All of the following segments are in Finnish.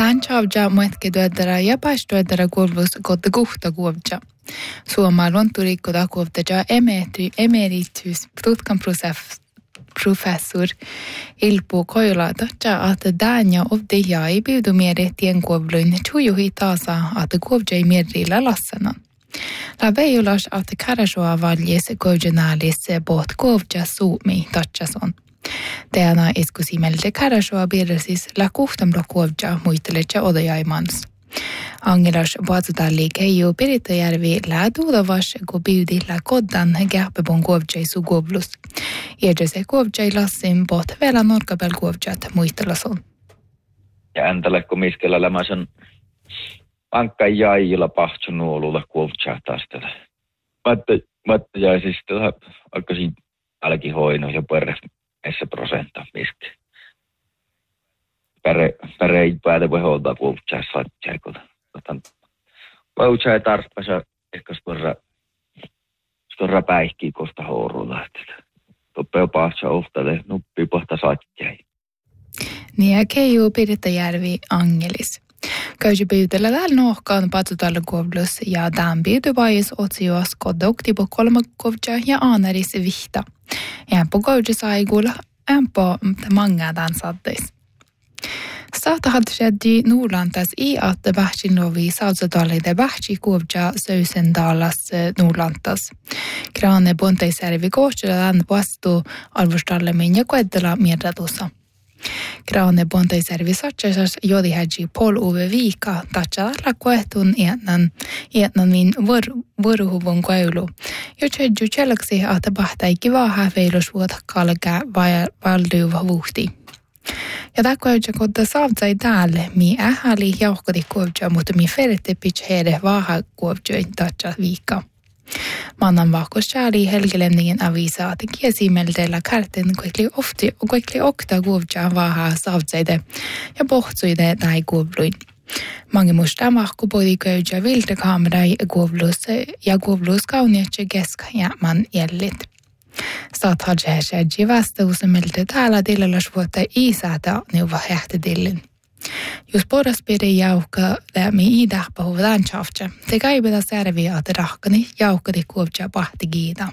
Tän chavja muetke duedara ja päästuedara kuulus kotta kuhta kuovja. Suomalon turikkoda kuovtaja emeritus tutkan professor Ilpo Koilata ja att Dania of the jai bjudu mere tien kuovluin tujuhi taasa att kuovjai merrillä lassana. La veijulas att karasua valjes kuovjanaalis bot kuovja suumi tatsason. Teana iskusimelde karasua birrasis la kuhtamla kuovja muisteleja odajaimans. Angelas vaatsutalli keiju Pirittäjärvi läätuudavas kun biudilla koddan gärpebon kuovjai su kuovlus. Iedjese kuovjai lassin bot vielä norkapel kuovjat muistelason. Ja äntele kun miskellä lämäsen pankka jäijillä pahtsunuolulla kuovjaa taastella. Vatta jäi siis aikaisin alkihoino ja perre 1% miski. Pärre ei päätä voi hoitaa kuovjaa satjaikolla. Vautsa ei tarvitse ehkä skorra päihkiä kosta hourulla. Toppeo pahtsa ohtale nuppii pohta satjai. Niin keiju Pirittäjärvi Angelis. Käysi pyytellä täällä nohkaan patsutalla kuovlus ja tämän pyyty vaies otsios kodoktipo kolma kuovja ja aaneris vihta. Ämpö käysi saikulla, ämpö mangaa tämän satteis. Saatahat skeddi Nordlantas i att bähtsin lovi sautsatalide bähtsi kuovja söysendaalas Nordlantas. Kraane ponteiservi kohtila tämän vastu arvostallamin ja koettela mierratussa. Kraane ponteiservi satsasas jodihädji pol uve viika tatsalla koehtun ietnan min vuoruhuvun koulu. Jo tsedju tjelaksi että bahtaikki vaha feilusvuot kalkaa valduva vuhti. Ja tämä kuovja kodda saavtsai täällä, mi ähäli jauhkodi kuovja, mutta mi ferette pitch heide vaha kuovjoin tatsa viikka. Mannan vahkos sääli helgelemningen avisa att kiesimeldellä karten kuikli okta kuovja vaha saavtsaide ja pohtsuide tai kuovluin. Mange musta vahko podi kuovja vilta kamerai kuovlus kauniatse keska jäämän jällit. Saathadsäädji vastausemeltä täällä tillallas vuotta isätä neuva hähtedillin. Jos poraspere jauhka lämmi idahpahu landschafte, te kaibeta särviä att rahkani jauhkadi kuovja pahti giida.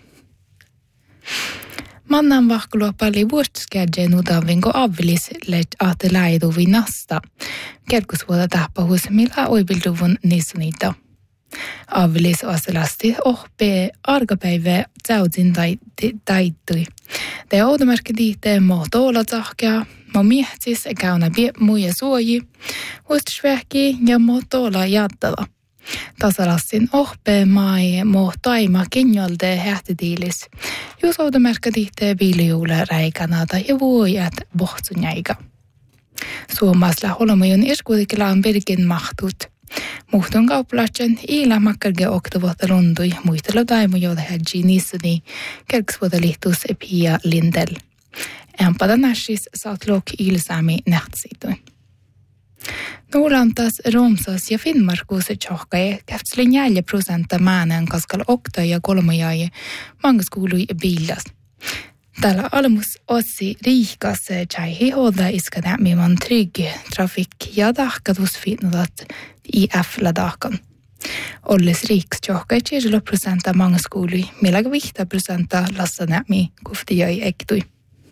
Mannan vahkulua palli vuostuskädje nudavinko avvilis att läiduvi nasta. Kerkusvuota tahpahus millä oipilduvun nissunita. Avvilis aselasti ohpee arkapäivä tsautsin taittui. Te outomerkki diitte mohtoilla tahkea, miehtis käynä muja suoji, huistusvähki ja mohtoilla jattava. Tasalassin ohpee mai mohtaima kinjolde hähtitiilis. Jos outomerkki diitte viljuule räikanata ja vuojat bohtsunjäikä. Suomasla holmojon iskuutikilaan virkin mahtut. Muhton kauppalaisen iillä makkarge oktavuotta rundui muistella taimu jodhädji nissani kerksvuotta lihtus Pia Lindell. Ämpada näsis saat lok ilsami nähtsitui. Nordlantas Romsas ja Finnmarkus tjohkae käftslin 4% määnän kaskal okta ja kolmojai mangaskuului bilas. Täällä almus otsi riikas tjaihi hoda iskadämiman trygg trafik ja tahkatusfinnudat IF-la dahkan. Olles riiks tjohkai 10% mangaskuului, millega 5% lassanämi kuftijai ektui.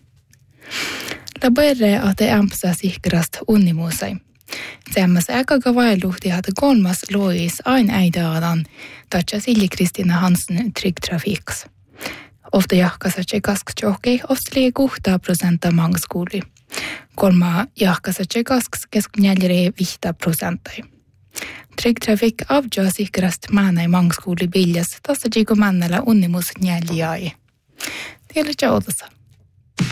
La börre att ämpsa sikrast unnimusai. Semmas äkaga vaeluhti hade kolmas lois ain äidaadan, tatsa Silje Kristina Hansen trygg trafiks. Ofta jahkasatse kaskjohkei ofsli 6% mangaskuuli. Kolma jahkasatse kasks kesknäljere 5%. Trygg trafik avjaa sikrast määnäi mangaskuuli biljas, tassa jiku männällä unnimus njäljäi. Tiedä odassa.